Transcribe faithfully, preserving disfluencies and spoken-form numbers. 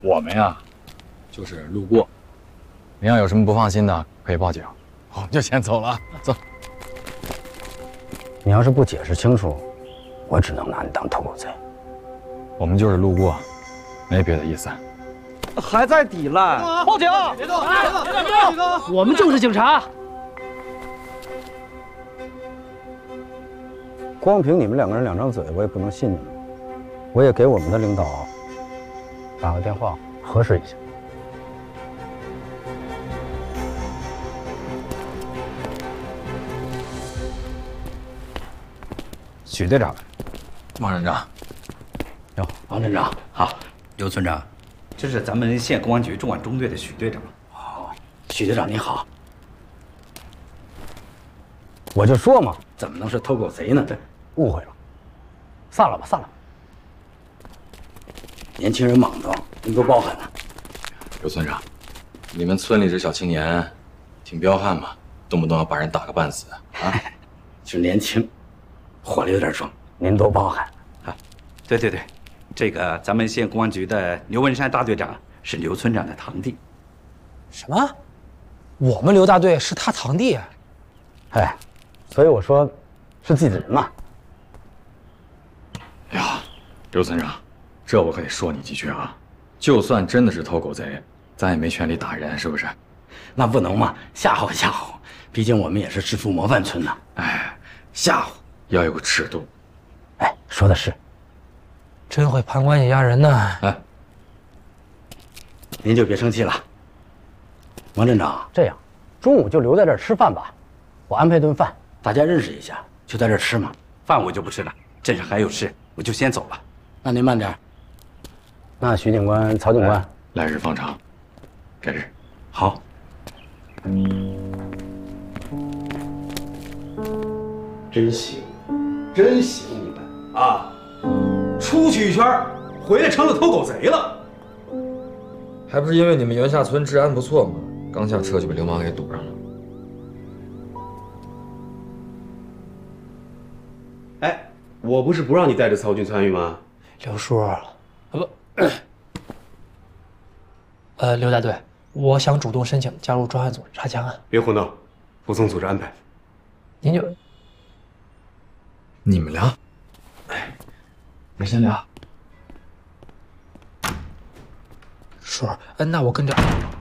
我们呀，就是路过。您要有什么不放心的，可以报警。我们就先走了，走。 你要是不解释清楚，我只能拿你当偷狗贼。 我们就是路过，没别的意思。 还在抵赖， 报警！别动！别动！别动！我们就是警察。 光凭你们两个人两张嘴，我也不能信你们。我也给我们的领导打个电话，核实一下。许队长， 王站长。 哟，王站长好。 刘村长，这是咱们县公安局重案中队的许队长。 哦，许队长你好。我就说嘛，怎么能是偷狗贼呢？误会了，散了吧，散了吧。年轻人莽撞，您多包涵呐。 刘村长，你们村里这小青年，挺彪悍嘛，动不动要把人打个半死啊！ 是年轻，火力有点重，您多包涵啊。对对对，这个咱们县公安局的刘文山大队长是刘村长的堂弟。 什么？我们刘大队是他堂弟？ 哎，所以我说，是自己人嘛。 哎呀，刘村长。这我可得说你几句啊！就算真的是偷狗贼，咱也没权利打人，是不是？ 那不能嘛，吓唬吓唬。毕竟我们也是致富模范村呐。 哎，吓唬要有个尺度。 哎，说的是。 真会攀关系压人呢。 哎， 您就别生气了。王镇长，这样，中午就留在这儿吃饭吧。我安排顿饭，大家认识一下，就在这儿吃嘛。 饭我就不吃了，镇上还有事，我就先走了。 那您慢点。那徐警官、曹警官， 哎、来日方长，这日好。 真行，真行你们啊！出去一圈，回来成了偷狗贼了。 还不是因为你们袁下村治安不错吗？刚下车就被流氓给堵上了。 哎，我不是不让你带着曹军参与吗？ 刘叔，啊不。呃，刘大队，我想主动申请加入专案组查枪案。 别胡闹，服从组织安排。 您就你们聊，哎，你先聊。 叔，呃，那我跟着。